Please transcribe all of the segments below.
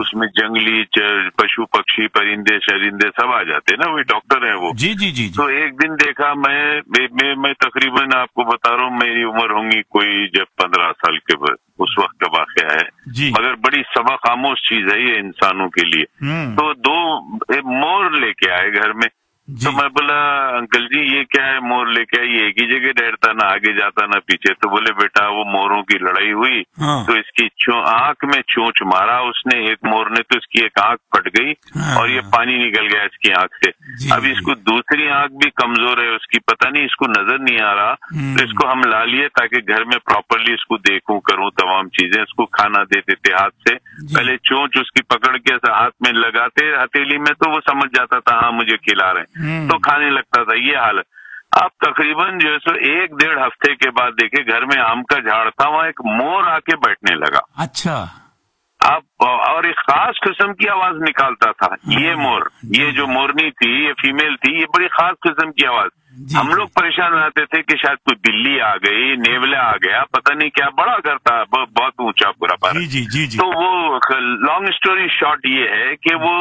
उसमें जंगली पशु पक्षी परिंदे शरिंदे सब आ जाते हैं ना, वही डॉक्टर है वो। जी जी जी जी। तो एक दिन देखा मैं तकरीबन आपको बता रहा हूँ, मेरी उम्र होंगी कोई जब 15 साल के उस वक्त का वाकया है, मगर बड़ी सबक खामोश चीज है ये इंसानों के लिए। तो दो मोर लेके आए घर में, तो मैं बोला अंकल जी ये क्या है, मोर लेके आए, ये एक ही जगह ठहरता, ना आगे जाता ना पीछे। तो बोले बेटा वो मोरों की लड़ाई हुई, तो इसकी आंख में चोंच मारा उसने, एक मोर ने, तो इसकी एक आंख फट गई और ये पानी निकल गया इसकी आंख से। अब इसको दूसरी आंख भी कमजोर है उसकी, पता नहीं इसको नजर नहीं आ रहा, तो इसको हम ला लिए ताकि घर में प्रॉपरली इसको देखूं करूं तमाम चीजें। इसको खाना दे देते हाथ से, पहले चोंच उसकी पकड़ के हाथ में लगाते हथेली में, तो वो समझ जाता था हाँ मुझे खिला रहे हैं, तो खाने लगता था। ये हालत। अब तकरीबन जो है सो 1-1.5 हफ्ते के बाद देखे घर में आम का झाड़ था, वहाँ एक मोर आके बैठने लगा। अच्छा। अब और एक खास किस्म की आवाज निकालता था ये मोर, ये जो मोरनी थी ये फीमेल थी, ये बड़ी खास किस्म की आवाज। हम लोग परेशान रहते थे कि शायद कोई बिल्ली आ गई, नेवला आ गया, पता नहीं क्या, बड़ा करता बहुत ऊंचा पूरा पारा। तो वो लॉन्ग स्टोरी शॉर्ट ये है कि वो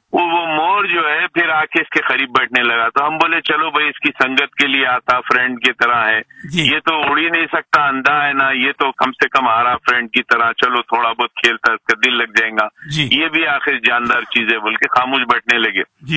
मोर जो है फिर आके इसके करीब बैठने लगा। तो हम बोले चलो भाई इसकी संगत के लिए आता, फ्रेंड की तरह है, ये तो उड़ ही नहीं सकता, अंधा है ना, ये तो कम से कम आ रहा फ्रेंड की तरह, चलो थोड़ा बहुत खेलता है, इसका दिल लग जाएगा, ये भी आखिर जानदार चीज है बोल के खामोश बैठने लगे।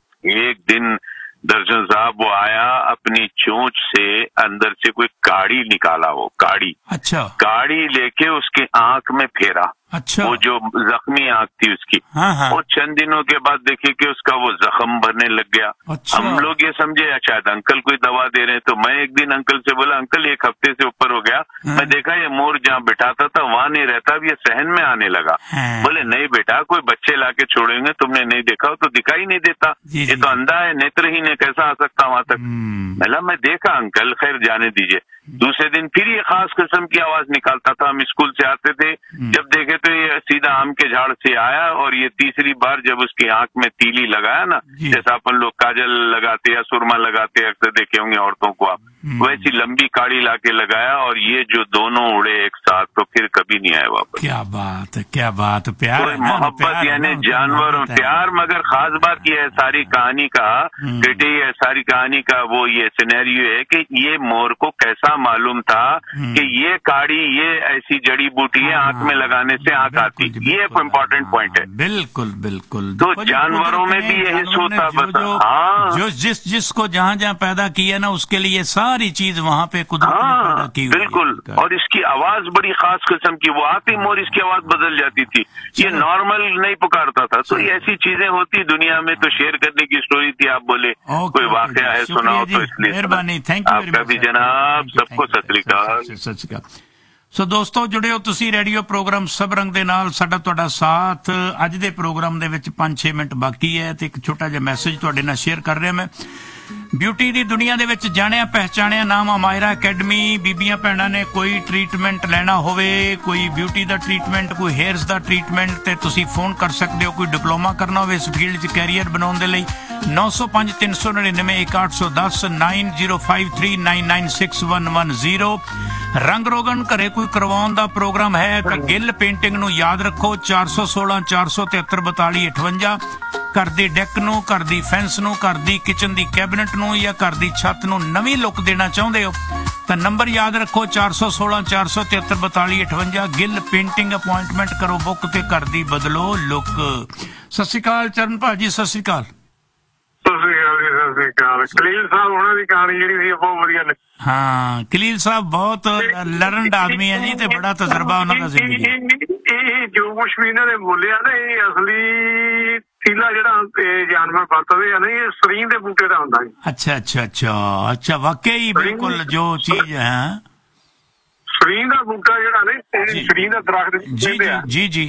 एक दिन दर्शन साहब वो आया, अपनी चोंच से अंदर से कोई काड़ी निकाला, वो काड़ी, अच्छा, काड़ी लेके उसके आंख में फेरा। अच्छा। वो जो जख्मी आंख थी उसकी। हाँ। और चंद दिनों के बाद देखिए कि उसका वो जख्म भरने लग गया। अच्छा। हम लोग ये समझे शायद अंकल कोई दवा दे रहे हैं, तो मैं एक दिन अंकल से बोला अंकल 1 हफ्ते से ऊपर हो गया, मैं देखा ये मोर जहाँ बिठाता था वहाँ नहीं रहता, अब ये सहन में आने लगा। बोले नहीं बेटा कोई बच्चे लाके छोड़ेंगे, तुमने नहीं देखा हो तो दिखाई नहीं देता, ये तो अंधा है, नेत्रहीन है, कैसा आ सकता वहां तक। मैं देखा अंकल, खैर जाने दीजिए। दूसरे दिन फिर ये खास किस्म की आवाज निकालता था, हम स्कूल से आते थे, जब देखे तो ये सीधा आम के झाड़ से आया, और ये तीसरी बार जब उसकी आंख में तीली लगाया ना, जैसा अपन लोग काजल लगाते या सुरमा लगाते अक्सर देखे होंगे औरतों को आप, वैसी लंबी काड़ी लाके लगाया, और ये जो दोनों उड़े एक साथ, तो फिर कभी नहीं आए वापस। क्या बात है, क्या बात, प्यार तो मोहब्बत यानी जानवरों प्यार। मगर खास बात यह है सारी कहानी का, सारी कहानी का वो ये सिनेरियो है कि ये मोर को कैसा मालूम था कि ये काड़ी, ये ऐसी जड़ी बूटी है, आंख में लगाने से आंख आती, ये एक इम्पोर्टेंट पॉइंट है। बिल्कुल बिल्कुल। तो जानवरों में भी यही सोता बस। हाँ, जो जिसको जहाँ जहाँ पैदा किया ना, उसके लिए सारी चीज वहाँ पे कुदरत ने पैदा की। बिल्कुल। और इसकी आवाज बड़ी खास किस्म की, वो आती मोर इसकी आवाज बदल जाती थी, ये नॉर्मल नहीं पुकारता था। तो ऐसी चीजें होती दुनिया में, तो शेयर करने की स्टोरी थी। आप बोले कोई वाकया है सुनाओ, तो इसलिए मेहरबानी, थैंक यू आपका भी जनाब, सबको सत श्री अकाल। ਸੋ ਦੋਸਤੋ ਜੁੜਿਓ ਤੁਸੀਂ ਰੇਡੀਓ ਪ੍ਰੋਗਰਾਮ ਸਭ ਰੰਗ ਦੇ ਨਾਲ, ਸਾਡਾ ਤੁਹਾਡਾ ਸਾਥ। ਅੱਜ ਦੇ ਪ੍ਰੋਗਰਾਮ ਦੇ ਵਿੱਚ 5-6 ਮਿੰਟ ਬਾਕੀ ਹੈ ਤੇ ਇੱਕ ਛੋਟਾ ਜਿਹਾ ਮੈਸੇਜ ਤੁਹਾਡੇ ਨਾਲ ਸ਼ੇਅਰ ਕਰ ਰਿਹਾ ਮੈਂ। ਬਿਊਟੀ ਦੀ ਦੁਨੀਆ ਦੇ ਵਿੱਚ ਜਾਣਿਆ ਪਹਿਚਾਣਿਆ ਨਾਮ ਅਮਾਇਰਾ ਅਕੈਡਮੀ। ਬੀਬੀਆਂ ਭੈਣਾਂ ਨੇ ਕੋਈ ਟ੍ਰੀਟਮੈਂਟ ਲੈਣਾ ਹੋਵੇ, ਕੋਈ ਬਿਊਟੀ ਦਾ ਟ੍ਰੀਟਮੈਂਟ, ਕੋਈ ਹੇਅਰਸ ਦਾ ਟ੍ਰੀਟਮੈਂਟ, ਤੇ ਤੁਸੀਂ ਫੋਨ ਕਰ ਸਕਦੇ ਹੋ। ਕੋਈ ਡਿਪਲੋਮਾ ਕਰਨਾ ਹੋਵੇ ਇਸ ਫੀਲਡ 'ਚ ਕੈਰੀਅਰ ਬਣਾਉਣ ਦੇ ਲਈ 905 399 1810 9053996110। ਰੰਗ ਰੋਗਨ ਘਰੇ ਕੋਈ ਕਰਵਾਉਣ ਦਾ ਪ੍ਰੋਗਰਾਮ ਹੈ ਤਾਂ ਗਿੱਲ ਪੇਂਟਿੰਗ ਨੂੰ ਯਾਦ ਰੱਖੋ, 416 473 42 58। ਘਰ ਦੇ ਡੈਕ ਨੂੰ, ਘਰ ਦੀ ਫੈਂਸ ਨੂੰ, ਘਰ ਦੀ ਕਿਚਨ ਦੀ ਕੈਬਨਿਟ ਨੂੰ ਜਾਂ ਘਰ ਦੀ ਛੱਤ ਨੂੰ ਨਵੀਂ ਲੁੱਕ ਦੇਣਾ ਚਾਹੁੰਦੇ ਹੋ ਤਾਂ ਨੰਬਰ ਯਾਦ ਰੱਖੋ, 416 473 42 58। ਗਿੱਲ ਪੇਂਟਿੰਗ ਅਪੁਆਇੰਟਮੈਂਟ ਕਰੋ ਬੁੱਕ ਤੇ ਘਰ ਦੀ ਬਦਲੋ ਲੁੱਕ। ਸਤਿ ਸ਼੍ਰੀ ਅਕਾਲ ਚਰਨ ਭਾਜੀ, ਸਤਿ ਸ਼੍ਰੀ ਅਕਾਲ। ਕਲੀਲ ਸਾਹਿਬ ਉਹਨਾਂ ਦੀ ਕਹਾਣੀ ਜਿਹੜੀ ਸੀ ਬਹੁਤ ਵਧੀਆ ਨੇ। ਹਾਂ, ਕਲੀਲ ਸਾਹਿਬ ਬਹੁਤ ਲਰਨਡ ਆਦਮੀ ਹੈ ਜੀ, ਤੇ ਬੜਾ ਤਜਰਬਾ ਉਹਨਾਂ ਦਾ ਜ਼ਿੰਦਗੀ। ਇਹ ਜੋ ਕੁਛ ਵੀ ਇਹਨਾਂ ਨੇ ਬੋਲਿਆ ਨਾ, ਇਹ ਅਸਲੀ ਤੀਲਾ ਜਿਹੜਾ ਜਾਨਵਰ ਵਰਤਦੇ ਆ ਨਾ, ਇਹ ਸਰੀਂ ਦੇ ਬੂਟੇ ਦਾ ਹੁੰਦਾ। ਅੱਛਾ ਅੱਛਾ ਅੱਛਾ ਅੱਛਾ, ਵਾਕਈ ਬਿਲਕੁਲ ਜੋ ਚੀਜ਼ ਹੈ। ਸਰੀਂ ਦਾ ਬੂਟਾ ਜਿਹੜਾ ਨਾ, ਸਰੀਂ ਦਾ ਦਰਖਤ ਜੀ ਜੀ,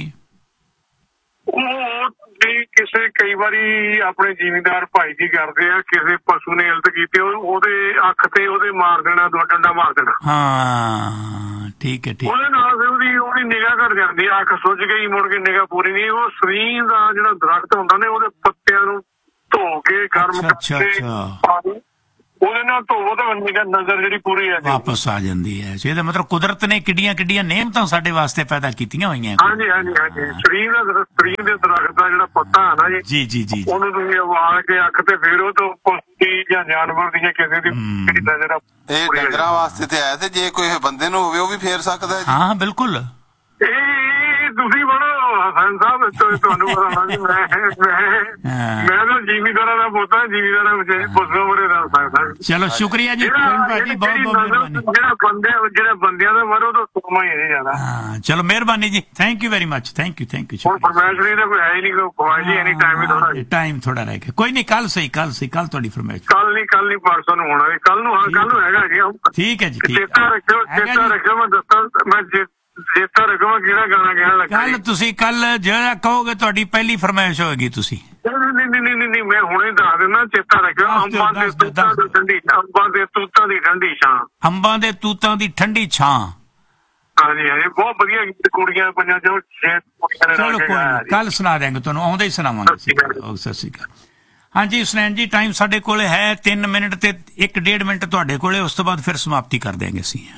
ਉਹ ਕਿਸੇ ਕਈ ਵਾਰੀ ਆਪਣੇ ਜ਼ਿਮੀਂਦਾਰ ਭਾਈ ਜੀ ਕਰਦੇ ਆ, ਕਿਸੇ ਪਸ਼ੂ ਨੇ ਇਲਤ ਕੀਤੀ, ਉਹਦੇ ਅੱਖ ਤੇ ਉਹਦੇ ਮਾਰ ਦੇਣਾ, ਡੰਡਾ ਮਾਰ ਦੇਣਾ। ਹਾਂ ਠੀਕ ਹੈ, ਠੀਕ। ਉਹਦੇ ਨਾਲ ਉਹਦੀ ਨਿਗਾਹ ਘਟ ਜਾਂਦੀ, ਅੱਖ ਸੁੱਜ ਗਈ, ਮੁੜ ਕੇ ਨਿਗਾਹ ਪੂਰੀ ਨਹੀਂ। ਉਹ ਸਰੀਂ ਦਾ ਜਿਹੜਾ ਦਰਖਤ ਹੁੰਦਾ ਨੇ, ਉਹਦੇ ਪੱਤਿਆਂ ਨੂੰ ਧੋ ਕੇ ਗਰਮ ਕਰਕੇ ਉਹਦੇ ਨਾਲ ਧੋਵੋ ਤਾਂ ਨਜ਼ਰ ਜਿਹੜੀ ਪੂਰੀ ਹੈ ਵਾਪਸ ਆ ਜਾਂਦੀ ਹੈ। ਇਹਦਾ ਮਤਲਬ ਕੁਦਰਤ ਨੇ ਕਿੱਡੀਆਂ ਨਿਯਮਤਾਂ ਸਾਡੇ ਵਾਸਤੇ ਪੈਦਾ ਕੀਤੀਆਂ ਹੋਈਆਂ। ਹਾਂਜੀ ਹਾਂਜੀ ਹਾਂਜੀ। ਸਰੀਰ ਦੇ ਦਰਖਤ ਦਾ ਜਿਹੜਾ ਪੱਤਾ ਹੈ ਨਾ ਜੀ ਉਹਨੂੰ ਤੁਸੀਂ ਉਬਾਲ ਕੇ ਅੱਖ ਤੇ ਫੇਰੋ ਤਾਂ ਕੁਛ ਜਾਂ ਜਾਨਵਰ ਦੀ ਜਾਂ ਕਿਸੇ ਦੀ ਨਜ਼ਰ ਇਹ ਡੰਗਰਾਂ ਵਾਸਤੇ ਤੇ ਹੈ, ਤੇ ਜੇ ਕੋਈ ਬੰਦੇ ਨੂੰ ਹੋਵੇ ਉਹ ਵੀ ਫੇਰ ਸਕਦਾ ਜੀ। ਹਾਂ ਬਿਲਕੁਲ। ਇਹ ਤੁਸੀਂ ਬੜੋ ਹਸਨ ਸਾਹਿਬ ਤੁਹਾਨੂੰ ਪਤਾ ਨਹੀਂ ਮੈਂ ਤਾਂ ਜ਼ਿਮੀਂਦਾਰਾਂ ਦਾ ਪੋਤਾ ਜ਼ਿਮੀਂਦਾਰਾਂ ਵਿੱਚ ਪੁੱਛੋ ਬੜੇ ਦੱਸ ਸਕਦਾ। ਚਲੋ ਸ਼ੁਕਰੀਆ ਜੀ ਭਾਜੀ, ਬਹੁਤ ਮਿਹਰਬਾਨੀ। ਜਿਹੜਾ ਬੰਦਿਆਂ ਦਾ ਮਰੋ ਤਾਂ ਸੋਮਾ ਹੀ ਹੈ ਜ਼ਿਆਦਾ। ਹਾਂ ਚਲੋ ਮਿਹਰਬਾਨੀ ਜੀ, thank you very much, thank you. ਹੁਣ ਫਰਮਾਇਸ਼ ਨਹੀਂ ਤਾਂ ਕੋਈ ਹੈ ਹੀ ਨਹੀਂ, ਖਵਾਈ ਜੀ ਐਨੀ ਟਾਈਮ ਹੀ ਥੋੜਾ ਟਾਈਮ ਥੋੜਾ ਰਹਿ ਗਿਆ। ਕੋਈ ਨਹੀਂ, ਕੱਲ ਸਹੀ ਕੱਲ ਤੁਹਾਡੀ ਫਰਮਾਇਸ਼। ਕੱਲ ਨਹੀਂ ਪਰਸੋਂ ਨੂੰ ਹੋਣਾ, ਕੱਲ ਨੂੰ ਹੈਗਾ ਜੀ। ਠੀਕ ਹੈ ਜੀ, ਚੇਤਾ ਰੱਖਿਓ ਮੈਂ ਦੱਸਾਂ, ਮੈਂ ਚੇਤਾ ਰੱਖੋ ਮੈਂ ਕਿਹੜਾ ਗਾਣਾ ਕਹਿਣ ਲੱਗਾ। ਕੱਲ ਜਿਹੜਾ ਕਹੋਗੇ ਤੁਹਾਡੀ ਪਹਿਲੀ ਫਰਮਾਇਸ਼ ਹੋਏਗੀ। ਤੁਸੀਂ ਨਹੀਂ ਮੈਂ ਹੁਣੇ ਦੱਸ ਦਿੰਦਾ, ਚੇਤਾ ਰੱਖਿਓ। ਅੰਬਾਂ ਦੇ ਤੂਤਾਂ ਦੀ ਠੰਡੀ ਛਾਂ। ਅੰਬਾਂ ਦੇ ਤੂਤਾਂ ਦੀ ਠੰਡੀ ਛਾਂ। ਹਾਂਜੀ ਬਹੁਤ ਵਧੀਆ ਗੀਤ, ਕੁੜੀਆਂ ਪੰਜਾਂ ਚੋਂ 6 ਕੁੜੀਆਂ ਨੇ। ਚਲੋ ਕੋਈ ਨਹੀਂ, ਕੱਲ ਸੁਣਾ ਦਿਆਂਗੇ ਤੁਹਾਨੂੰ, ਆਉਂਦੇ ਹੀ ਸੁਣਾਵਾਂਗੇ। ਸਤਿ ਸ਼੍ਰੀ ਅਕਾਲ। ਹਾਂਜੀ ਸੁਨੈਨ ਜੀ, ਟਾਈਮ ਸਾਡੇ ਕੋਲ ਹੈ 3 ਮਿੰਟ ਤੇ 1.5 ਮਿੰਟ ਤੁਹਾਡੇ ਕੋਲੇ, ਉਸ ਤੋਂ ਬਾਅਦ ਫਿਰ ਸਮਾਪਤੀ ਕਰ ਦਿਆਂਗੇ ਅਸੀਂ।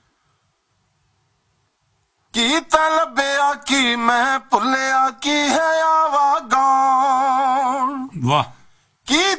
ਕੀ ਤਾਂ ਲੱਭਿਆ ਕੀ ਮੈਂ ਭੁੱਲਿਆ ਕੀ ਹੈ ਆਵਾਗਾਂ। ਵਾਹ। ਕੀ